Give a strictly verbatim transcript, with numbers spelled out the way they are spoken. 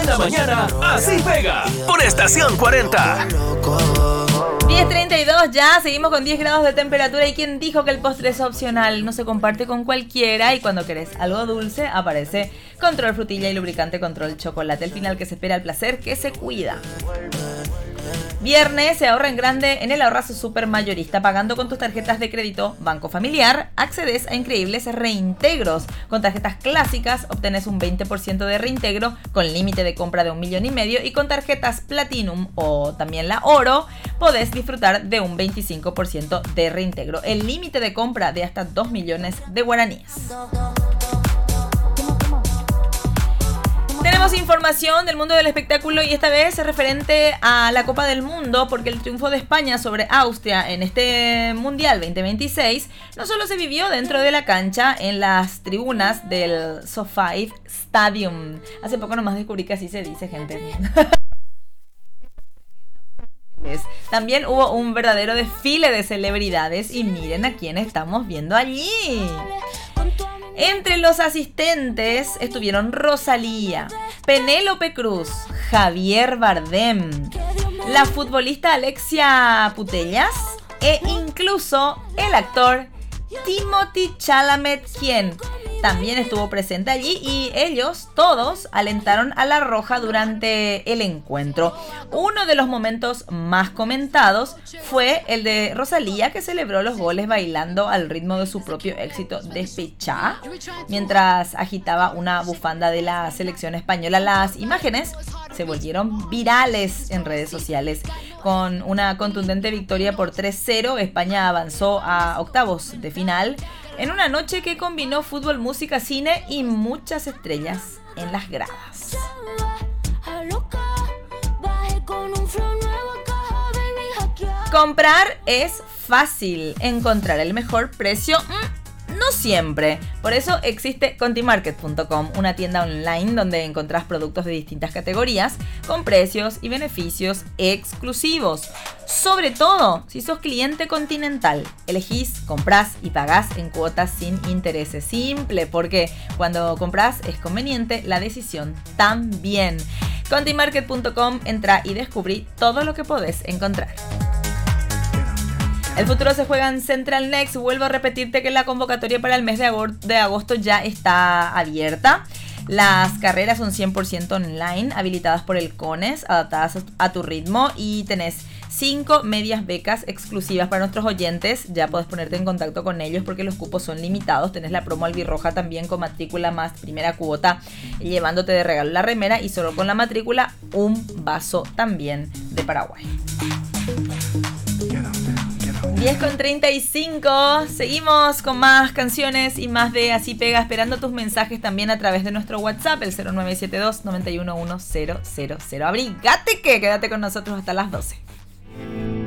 En la mañana, así pega. Por Estación cuarenta. diez treinta y dos ya, seguimos con diez grados de temperatura. ¿Y quién dijo que el postre es opcional? No se comparte con cualquiera y cuando querés algo dulce aparece Control Frutilla y Lubricante Control Chocolate. El final que se espera, el placer que se cuida. Viernes se ahorra en grande en el ahorrazo super mayorista. Pagando con tus tarjetas de crédito Banco Familiar, accedes a increíbles reintegros. Con tarjetas clásicas obtenés un veinte por ciento de reintegro con límite de compra de un millón y medio, y con tarjetas Platinum o también la Oro podés disfrutar de un veinticinco por ciento de reintegro. El límite de compra de hasta dos millones de guaraníes. Tenemos información del mundo del espectáculo y esta vez es referente a la Copa del Mundo, porque el triunfo de España sobre Austria en este Mundial veinte veintiséis no solo se vivió dentro de la cancha, en las tribunas del SoFi Stadium. Hace poco nomás descubrí que así se dice, gente. También hubo un verdadero desfile de celebridades y miren a quién estamos viendo allí. Entre los asistentes estuvieron Rosalía, Penélope Cruz, Javier Bardem, la futbolista Alexia Putellas e incluso el actor Timothée Chalamet, quien también estuvo presente allí, y ellos todos alentaron a La Roja durante el encuentro. Uno de los momentos más comentados fue el de Rosalía, que celebró los goles bailando al ritmo de su propio éxito Despechá, mientras agitaba una bufanda de la selección española. Las imágenes se volvieron virales en redes sociales. Con una contundente victoria por tres cero, España avanzó a octavos de final en una noche que combinó fútbol, música, cine y muchas estrellas en las gradas. Comprar es fácil, encontrar el mejor precio mmm, no siempre. Por eso existe Contimarket punto com, una tienda online donde encontrás productos de distintas categorías con precios y beneficios exclusivos. Sobre todo si sos cliente Continental, elegís, comprás y pagás en cuotas sin intereses. Simple, porque cuando comprás es conveniente, la decisión también. Contimarket punto com, entra y descubrí todo lo que podés encontrar. El futuro se juega en Central Next. Vuelvo a repetirte que la convocatoria para el mes de agosto ya está abierta. Las carreras son cien por ciento online, habilitadas por el CONES, adaptadas a tu ritmo, y tenés cinco medias becas exclusivas para nuestros oyentes. Ya podés ponerte en contacto con ellos porque los cupos son limitados. Tenés la promo albirroja también con matrícula más primera cuota, llevándote de regalo la remera, y solo con la matrícula un vaso también de Paraguay. diez con treinta y cinco, seguimos con más canciones y más de Así Pega, esperando tus mensajes también a través de nuestro WhatsApp, el cero nueve siete dos, nueve uno uno, cero cero cero. Abrigate que quédate con nosotros hasta las doce.